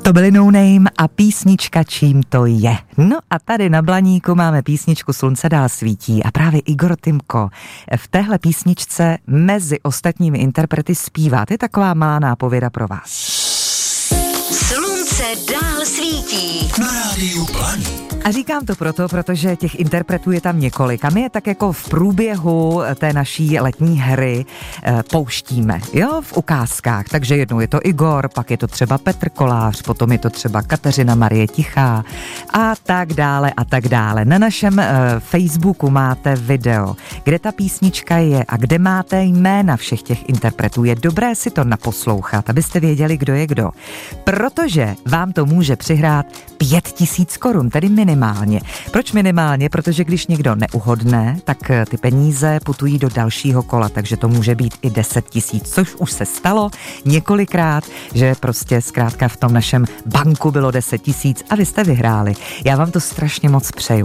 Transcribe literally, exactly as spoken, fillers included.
To byly No Name a písnička Čím to je. No a tady na Blaníku máme písničku Slunce dál svítí a právě Igor Timko v téhle písničce mezi ostatními interprety zpívá. To je taková malá nápověda pro vás. Slunce dál svítí na rádiu Blaník. A říkám to proto, protože těch interpretů je tam několik a my je tak jako v průběhu té naší letní hry e, pouštíme, jo, v ukázkách. Takže jednou je to Igor, pak je to třeba Petr Kolář, potom je to třeba Kateřina Marie Tichá a tak dále a tak dále. Na našem e, Facebooku máte video, kde ta písnička je a kde máte jména všech těch interpretů. Je dobré si to naposlouchat, abyste věděli, kdo je kdo. Protože vám to může přihrát pět tisíc korun, tedy minimálně. Minimálně. Proč minimálně? Protože když někdo neuhodne, tak ty peníze putují do dalšího kola, takže to může být i deset tisíc, což už se stalo několikrát, že prostě zkrátka v tom našem banku bylo deset tisíc a vy jste vyhráli. Já vám to strašně moc přeju.